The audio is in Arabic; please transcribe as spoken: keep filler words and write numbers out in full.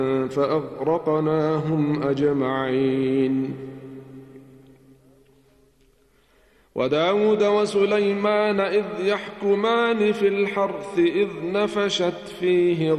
فأغرقناهم أجمعين. وداود وسليمان إذ يحكمان في الحرث إذ نفشت فيه